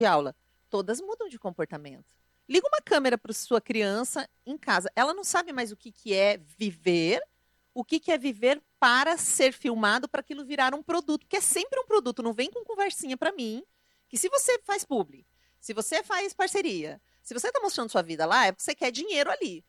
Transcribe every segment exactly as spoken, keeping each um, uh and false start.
de aula, todas mudam de comportamento. Liga uma câmera para sua criança em casa. Ela não sabe mais o que, que é viver, o que, que é viver para ser filmado, para aquilo virar um produto, que é sempre um produto. Não vem com conversinha para mim, que se você faz publi, se você faz parceria, se você está mostrando sua vida lá, é porque você quer dinheiro ali.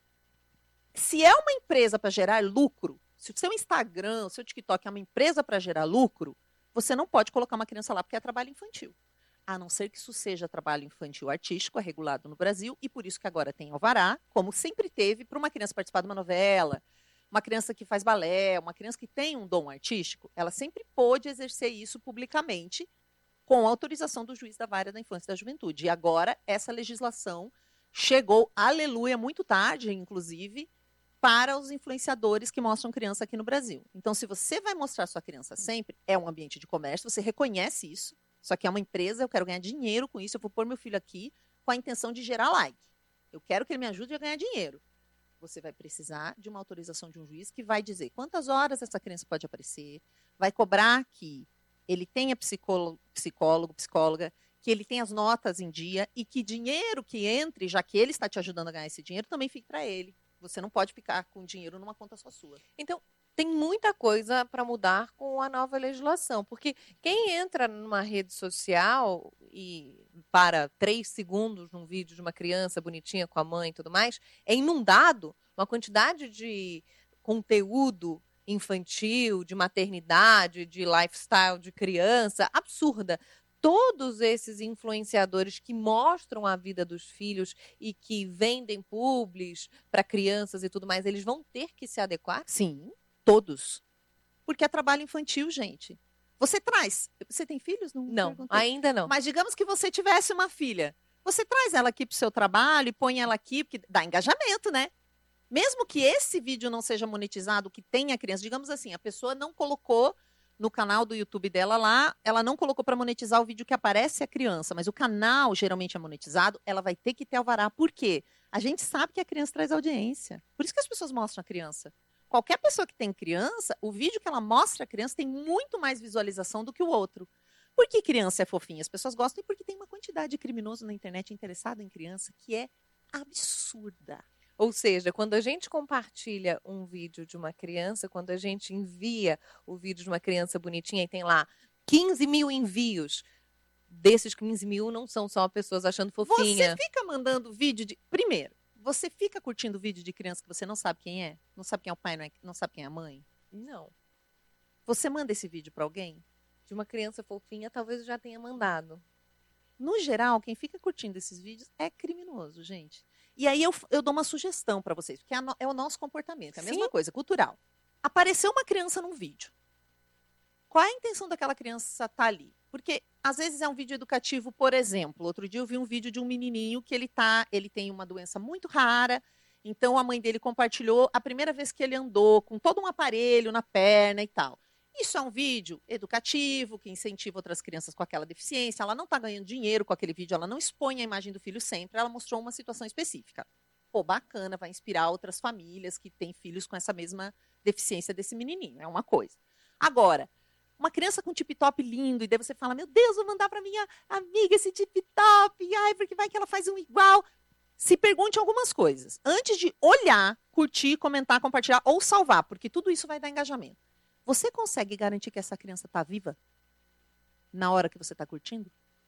Se é uma empresa para gerar lucro, se o seu Instagram, o seu TikTok é uma empresa para gerar lucro, você não pode colocar uma criança lá porque é trabalho infantil. A não ser que isso seja trabalho infantil artístico, é regulado no Brasil, e por isso que agora tem alvará, como sempre teve, para uma criança participar de uma novela, uma criança que faz balé, uma criança que tem um dom artístico, ela sempre pôde exercer isso publicamente, com autorização do juiz da vara da infância e da juventude. E agora, essa legislação chegou, aleluia, muito tarde, inclusive, para os influenciadores que mostram criança aqui no Brasil. Então, se você vai mostrar sua criança sempre, é um ambiente de comércio, você reconhece isso, só que é uma empresa, eu quero ganhar dinheiro com isso, eu vou pôr meu filho aqui com a intenção de gerar like. Eu quero que ele me ajude a ganhar dinheiro. Você vai precisar de uma autorização de um juiz que vai dizer quantas horas essa criança pode aparecer, vai cobrar que ele tenha psicólogo, psicólogo, psicóloga, que ele tenha as notas em dia e que dinheiro que entre, já que ele está te ajudando a ganhar esse dinheiro, também fique para ele. Você não pode ficar com dinheiro numa conta só sua. Então, tem muita coisa para mudar com a nova legislação, porque quem entra numa rede social e para três segundos num vídeo de uma criança bonitinha com a mãe e tudo mais, é inundado uma quantidade de conteúdo infantil, de maternidade, de lifestyle de criança, absurda. Todos esses influenciadores que mostram a vida dos filhos e que vendem publis para crianças e tudo mais, eles vão ter que se adequar? Sim, todos. Porque é trabalho infantil, gente. Você traz. Você tem filhos? Não, não ainda não. Mas digamos que você tivesse uma filha. Você traz ela aqui para o seu trabalho e põe ela aqui, porque dá engajamento, né? Mesmo que esse vídeo não seja monetizado, que tenha criança, digamos assim, a pessoa não colocou no canal do YouTube dela lá, ela não colocou para monetizar o vídeo que aparece a criança, mas o canal geralmente é monetizado, ela vai ter que ter alvará. Por quê? A gente sabe que a criança traz audiência. Por isso que as pessoas mostram a criança. Qualquer pessoa que tem criança, o vídeo que ela mostra a criança tem muito mais visualização do que o outro. Por que criança é fofinha? As pessoas gostam e porque tem uma quantidade de criminoso na internet interessado em criança que é absurda. Ou seja, quando a gente compartilha um vídeo de uma criança, quando a gente envia o vídeo de uma criança bonitinha e tem lá quinze mil envios, desses quinze mil não são só pessoas achando fofinha. Você fica mandando vídeo de... Primeiro, você fica curtindo vídeo de criança que você não sabe quem é? Não sabe quem é o pai, não, é... não sabe quem é a mãe? Não. Você manda esse vídeo para alguém? De uma criança fofinha, talvez eu já tenha mandado. No geral, quem fica curtindo esses vídeos é criminoso, gente. E aí eu, eu dou uma sugestão para vocês, porque é, no, é o nosso comportamento, é a Sim. mesma coisa, cultural. Apareceu uma criança num vídeo. Qual é a intenção daquela criança estar ali? Porque às vezes é um vídeo educativo, por exemplo. Outro dia eu vi um vídeo de um menininho que ele tá, ele tem uma doença muito rara. Então a mãe dele compartilhou a primeira vez que ele andou com todo um aparelho na perna e tal. Isso é um vídeo educativo, que incentiva outras crianças com aquela deficiência. Ela não está ganhando dinheiro com aquele vídeo, ela não expõe a imagem do filho sempre, ela mostrou uma situação específica. Pô, bacana, vai inspirar outras famílias que têm filhos com essa mesma deficiência desse menininho, é uma coisa. Agora, uma criança com tip-top lindo, e daí você fala, meu Deus, vou mandar para minha amiga esse tip-top, ai, porque vai que ela faz um igual. Se pergunte algumas coisas, antes de olhar, curtir, comentar, compartilhar ou salvar, porque tudo isso vai dar engajamento. Você consegue garantir que essa criança está viva na hora que você está curtindo?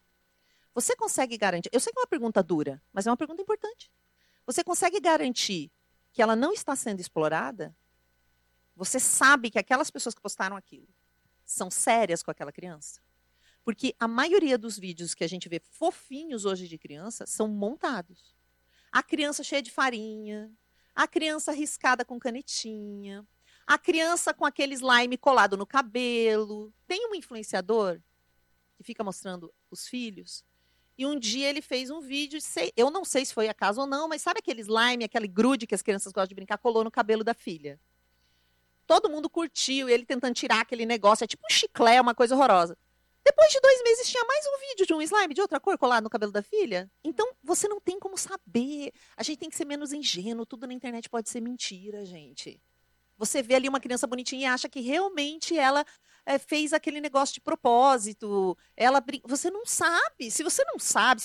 Você consegue garantir... Eu sei que é uma pergunta dura, mas é uma pergunta importante. Você consegue garantir que ela não está sendo explorada? Você sabe que aquelas pessoas que postaram aquilo são sérias com aquela criança? Porque a maioria dos vídeos que a gente vê fofinhos hoje de criança são montados. A criança cheia de farinha, a criança riscada com canetinha, a criança com aquele slime colado no cabelo. Tem um influenciador que fica mostrando os filhos. E um dia ele fez um vídeo, sei, eu não sei se foi acaso ou não, mas sabe aquele slime, aquele grude que as crianças gostam de brincar, colou no cabelo da filha. Todo mundo curtiu, ele tentando tirar aquele negócio, é tipo um chiclete, uma coisa horrorosa. Depois de dois meses tinha mais um vídeo de um slime de outra cor colado no cabelo da filha. Então, você não tem como saber. A gente tem que ser menos ingênuo, tudo na internet pode ser mentira, gente. Você vê ali uma criança bonitinha e acha que realmente ela é, fez aquele negócio de propósito. Ela brin... Você não sabe. Se você não sabe,